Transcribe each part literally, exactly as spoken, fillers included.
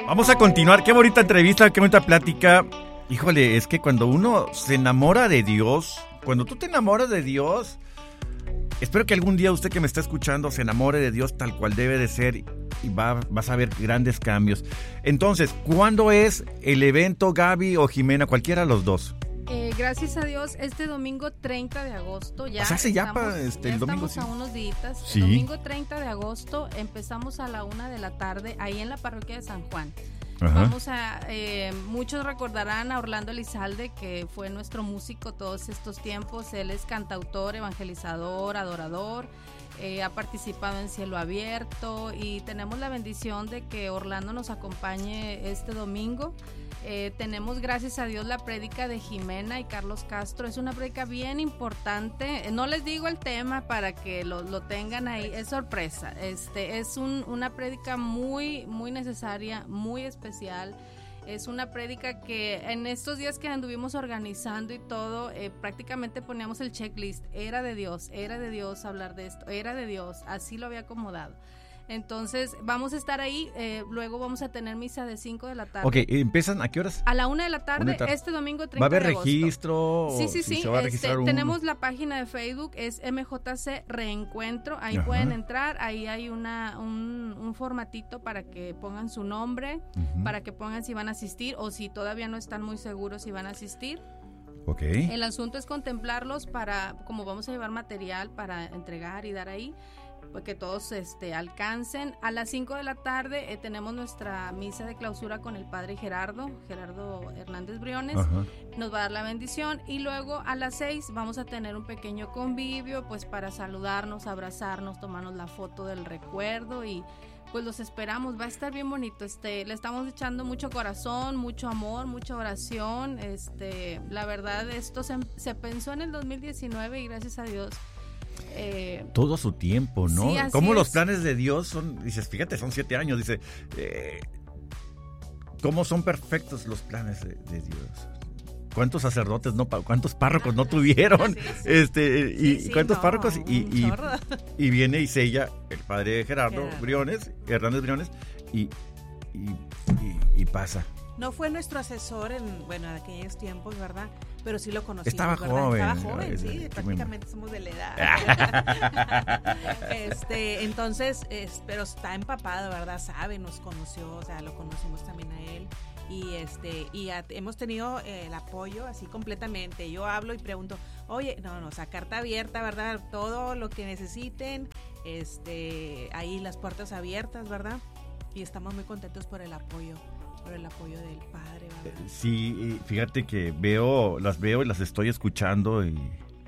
Vamos a continuar. Qué bonita entrevista, qué bonita plática. Híjole, es que cuando uno se enamora de Dios, cuando tú te enamoras de Dios, espero que algún día usted que me está escuchando se enamore de Dios tal cual debe de ser y va, vas a ver grandes cambios. Entonces, ¿cuándo es el evento, Gaby o Jimena? Cualquiera de los dos. Eh, gracias a Dios, este domingo treinta de agosto ya. O sea, hace ya estamos, para este, ya el domingo. Estamos Sí. a unos días. Sí. El domingo treinta de agosto empezamos a la una de la tarde ahí en la parroquia de San Juan. Ajá. Vamos a, eh, muchos recordarán a Orlando Elizalde, que fue nuestro músico todos estos tiempos. Él es cantautor, evangelizador, adorador. Eh, ha participado en Cielo Abierto y tenemos la bendición de que Orlando nos acompañe este domingo. Eh, tenemos, gracias a Dios, la prédica de Jimena y Carlos Castro. Es una prédica bien importante. No les digo el tema para que lo, lo tengan ahí, es sorpresa. Este, es un, una prédica muy, muy necesaria, muy especial. Es una prédica que en estos días que anduvimos organizando y todo, eh, prácticamente poníamos el checklist. Era de Dios, era de Dios hablar de esto, era de Dios, así lo había acomodado. Entonces vamos a estar ahí, eh, luego vamos a tener misa de cinco de la tarde. Ok, ¿empiezan a qué horas? A la una de la tarde, Una tarde. este domingo treinta ¿Va a haber de agosto. registro? Sí, sí, Si sí. se va a Este, registrar uno. tenemos la página de Facebook, es M J C Reencuentro. Ahí Ajá. pueden entrar. Ahí hay una un, un formatito para que pongan su nombre, Ujú. para que pongan si van a asistir o si todavía no están muy seguros si van a asistir. Ok. El asunto es contemplarlos para, como vamos a llevar material para entregar y dar ahí, pues que todos este, alcancen. A las cinco de la tarde eh, tenemos nuestra misa de clausura con el padre Gerardo, Gerardo Hernández Briones. Ajá. Nos va a dar la bendición y luego a las seis vamos a tener un pequeño convivio, pues para saludarnos, abrazarnos, tomarnos la foto del recuerdo y pues los esperamos. Va a estar bien bonito. Este, le estamos echando mucho corazón, mucho amor, mucha oración. Este, la verdad, esto se, se pensó en el dos mil diecinueve y gracias a Dios. Eh, Todo su tiempo, ¿no? Sí, así Cómo es. los planes de Dios son, dices, fíjate, son siete años, dice, eh, cómo son perfectos los planes de, de Dios. ¿Cuántos sacerdotes no, cuántos párrocos no tuvieron? Sí, sí. Este, y Sí, sí, cuántos no, párrocos y, un y, chorro. y viene y sella el padre Gerardo Gerardo. Briones, Hernández Briones, y, y, y, y pasa. No fue nuestro asesor en, bueno, en aquellos tiempos, ¿verdad? Pero sí lo conocimos, Estaba ¿verdad? joven. Estaba joven, Ay, sí, qué prácticamente somos de la edad. este, entonces, es, pero está empapado, ¿verdad? Sabe, nos conoció, o sea, lo conocimos también a él. Y este y a, hemos tenido eh, el apoyo así completamente. Yo hablo y pregunto, oye, no, no, o sea, carta abierta, ¿verdad? Todo lo que necesiten, este, ahí las puertas abiertas, ¿verdad? Y estamos muy contentos por el apoyo. Por el apoyo del padre, ¿verdad? Sí, fíjate que veo, las veo y las estoy escuchando y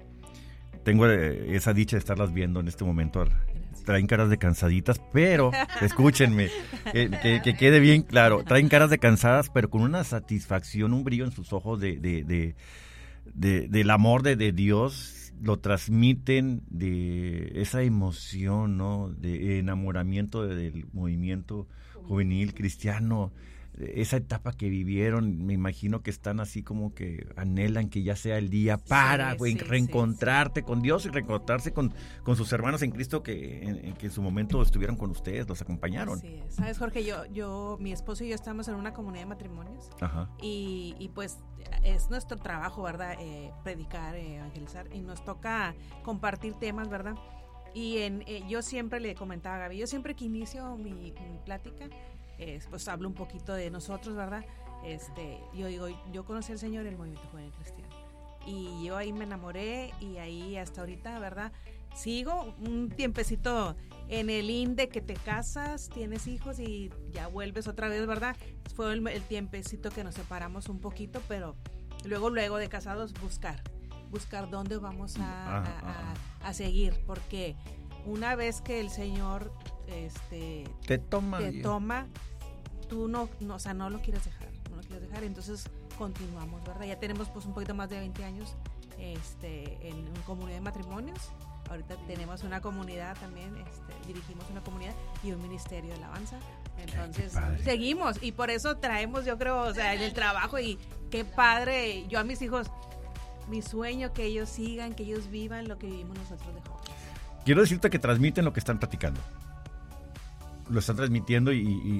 tengo eh, esa dicha de estarlas viendo en este momento. Traen caras de cansaditas, pero escúchenme, que, que, que quede bien claro, traen caras de cansadas, pero con una satisfacción, un brillo en sus ojos de, de, de, de del amor de, de Dios, lo transmiten, de esa emoción, ¿no? De enamoramiento del movimiento juvenil cristiano. Esa etapa que vivieron, me imagino que están así como que anhelan que ya sea el día para Sí, güey, sí, reencontrarte sí. con Dios y reencontrarse con, con sus hermanos en Cristo que en, en que en su momento estuvieron con ustedes, los acompañaron. Sí, sabes, Jorge, yo, yo, mi esposo y yo estamos en una comunidad de matrimonios. Ajá. Y, y pues es nuestro trabajo, ¿verdad? Eh, predicar, eh, evangelizar, y nos toca compartir temas, ¿verdad? Y en, eh, yo siempre le comentaba a Gaby, yo siempre que inicio mi, mi plática, eh, pues hablo un poquito de nosotros, ¿verdad? Este, yo digo, yo conocí al Señor en el movimiento juvenil cristiano. Y yo ahí me enamoré y ahí hasta ahorita, ¿verdad? Sigo un tiempecito en el in de que te casas, tienes hijos y ya vuelves otra vez, ¿verdad? Fue el, el tiempecito que nos separamos un poquito, pero luego, luego de casados, buscar, buscar dónde vamos a, Ah, a, ah. a, a seguir, porque una vez que el Señor este, Te toma. te toma, tú no, no, o sea, no lo quieres dejar, no lo quieres dejar, entonces continuamos, ¿verdad? Ya tenemos pues un poquito más de veinte años este, en una comunidad de matrimonios. Ahorita tenemos una comunidad también, este, dirigimos una comunidad y un ministerio de alabanza. Entonces, padre. seguimos y por eso traemos, yo creo, o sea, en el trabajo y qué padre. Yo a mis hijos, mi sueño que ellos sigan, que ellos vivan lo que vivimos nosotros de jóvenes. Quiero decirte que transmiten lo que están platicando. Lo están transmitiendo y, y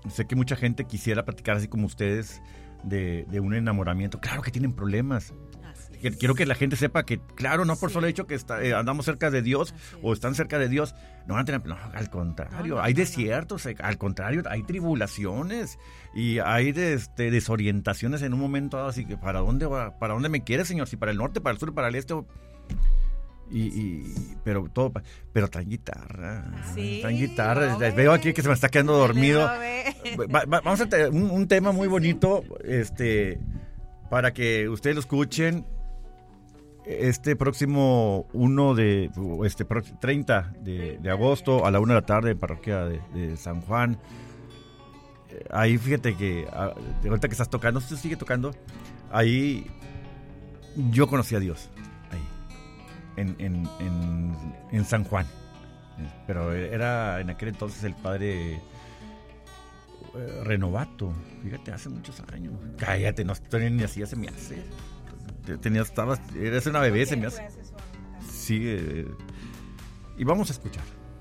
sé que mucha gente quisiera platicar así como ustedes de, de un enamoramiento. Claro que tienen problemas. Que, quiero que la gente sepa que, claro, no por sí. solo hecho que está, eh, andamos cerca de Dios Así o están cerca de Dios, no van a tener, no, al contrario, no, no, hay desiertos, no, no. al contrario, hay tribulaciones y hay de, este, desorientaciones en un momento dado, así que ¿para dónde va, para dónde me quieres, Señor? Si para el norte, para el sur, para el este, y, y pero todo, pero traen guitarra, sí, traen guitarra, ve. Veo aquí que se me está quedando dormido. Va, va, vamos a tener un, un tema muy bonito, este, para que ustedes lo escuchen. Este próximo uno de este treinta de, de agosto a la una de la tarde en parroquia de, de San Juan. Ahí fíjate que ahorita que estás tocando, usted sigue tocando. Ahí yo conocí a Dios ahí en, en, en, en San Juan, pero era en aquel entonces el padre Renovato. Fíjate, hace muchos años. Cállate, no estoy ni así, ya se me hace. Tenías, estabas, eres una bebé, se me hace. Sí, eh, y vamos a escuchar.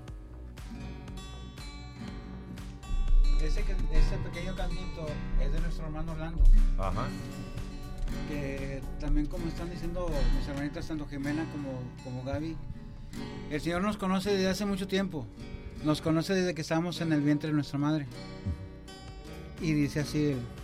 Ese, ese pequeño cantito es de nuestro hermano Orlando. Ajá. Que también, como están diciendo mis hermanitas, tanto Jimena como, como Gaby, el Señor nos conoce desde hace mucho tiempo. Nos conoce desde que estábamos en el vientre de nuestra madre. Y dice así: